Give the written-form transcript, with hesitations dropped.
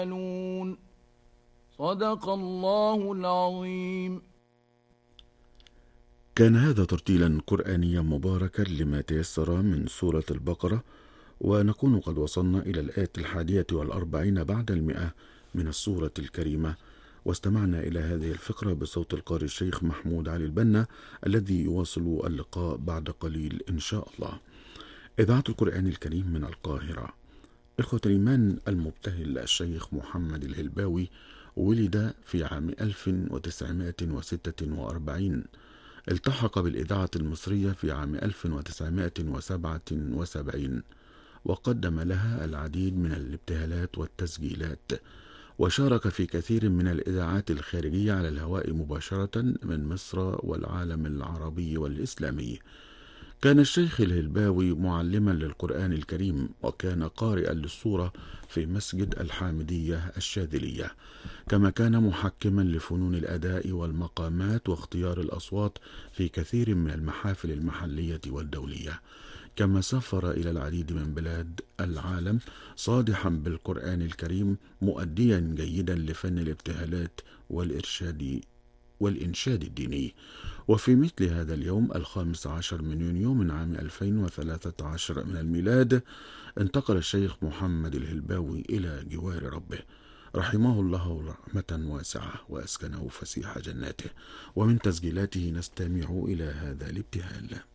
يعملون. صدق الله العظيم. كان هذا ترتيلا قرآنيا مباركا لما تيسر من سورة البقرة، ونكون قد وصلنا إلى الآية 41 بعد 100 من السورة الكريمة، واستمعنا إلى هذه الفقرة بصوت القارئ الشيخ محمود علي البنا الذي يواصل اللقاء بعد قليل إن شاء الله. إذاعة القرآن الكريم من القاهرة. إخوة الإيمان، المبتهل الشيخ محمد الهلباوي ولد في عام 1946، التحق بالإذاعة المصرية في عام 1977، وقدم لها العديد من الابتهالات والتسجيلات، وشارك في كثير من الإذاعات الخارجية على الهواء مباشرة من مصر والعالم العربي والإسلامي. كان الشيخ الهلباوي معلما للقرآن الكريم، وكان قارئا للسورة في مسجد الحامدية الشاذلية، كما كان محكما لفنون الأداء والمقامات واختيار الأصوات في كثير من المحافل المحلية والدولية، كما سافر إلى العديد من بلاد العالم صادحا بالقرآن الكريم، مؤديا جيدا لفن الابتهالات والإنشاد الديني. وفي مثل هذا اليوم 15 من يونيو من عام 2013 من الميلاد، انتقل الشيخ محمد الهلباوي إلى جوار ربه رحمه الله رحمة واسعة، وأسكنه فسيح جناته. ومن تسجيلاته نستمع إلى هذا الابتهال.